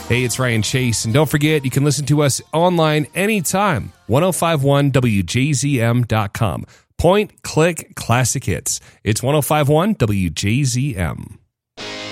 Hey, it's Ryan Chase, and don't forget, you can listen to us online anytime. 1051wjzm.com. Point, click, classic hits. It's 1051 WJZM.